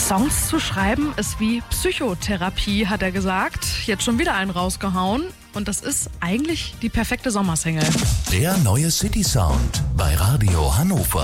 Songs zu schreiben ist wie Psychotherapie, hat er gesagt. Jetzt schon wieder einen rausgehauen. Und das ist eigentlich die perfekte Sommersingle. Der neue City Sound bei Radio Hannover.